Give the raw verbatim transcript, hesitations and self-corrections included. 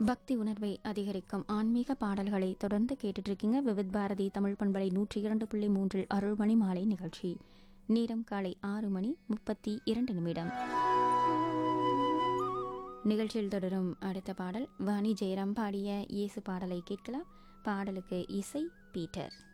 பக்தி உணர்வை அதிகரிக்கும் ஆன்மீக பாடல்களை தொடர்ந்து கேட்டுட்டு இருக்கீங்க. விவித் பாரதி தமிழ் பண்பலை நூற்றி இரண்டு புள்ளி மூன்றில் அருள்மணி மாலை நிகழ்ச்சி. நேரம் காலை ஆறு மணி முப்பத்தி இரண்டு நிமிடம். நிகழ்ச்சியில் தொடரும் அடுத்த பாடல் வாணி ஜெயராம் பாடிய இயேசு பாடலை கேட்கலாம். பாடலுக்கு இசை பீட்டர்.